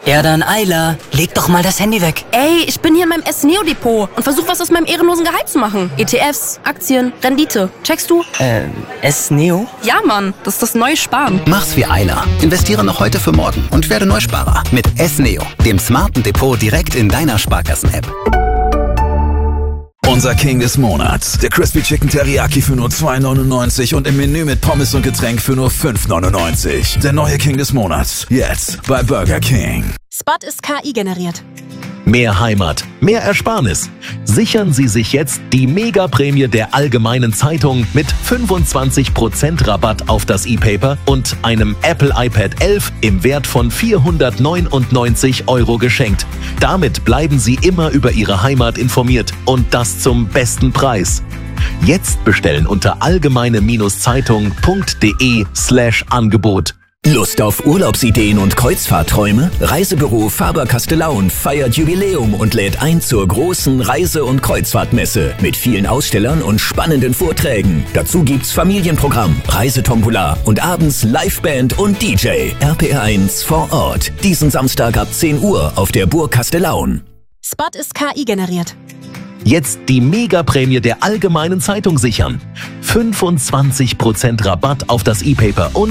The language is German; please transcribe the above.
Ja dann, Ayla, leg doch mal das Handy weg. Ey, ich bin hier in meinem S-Neo-Depot und versuche was aus meinem ehrenlosen Gehalt zu machen. ETFs, Aktien, Rendite. Checkst du? S-Neo? Ja, Mann, das ist das neue Sparen. Mach's wie Ayla. Investiere noch heute für morgen und werde Neusparer mit S-Neo, dem smarten Depot direkt in deiner Sparkassen-App. Unser King des Monats. Der Crispy Chicken Teriyaki für nur 2,99 und im Menü mit Pommes und Getränk für nur 5,99. Der neue King des Monats. Jetzt bei Burger King. Spot ist KI generiert. Mehr Heimat, mehr Ersparnis. Sichern Sie sich jetzt die Mega-Prämie der Allgemeinen Zeitung mit 25% Rabatt auf das E-Paper und einem Apple iPad 11 im Wert von 499 € geschenkt. Damit bleiben Sie immer über Ihre Heimat informiert und das zum besten Preis. Jetzt bestellen unter allgemeine-zeitung.de/Angebot. Lust auf Urlaubsideen und Kreuzfahrtträume? Reisebüro Faber-Castellaun feiert Jubiläum und lädt ein zur großen Reise- und Kreuzfahrtmesse mit vielen Ausstellern und spannenden Vorträgen. Dazu gibt's Familienprogramm, Reisetombola und abends Liveband und DJ. RPR1 vor Ort. Diesen Samstag ab 10 Uhr auf der Burg Castellaun. Spot ist KI generiert. Jetzt die Mega-Prämie der Allgemeinen Zeitung sichern. 25% Rabatt auf das E-Paper und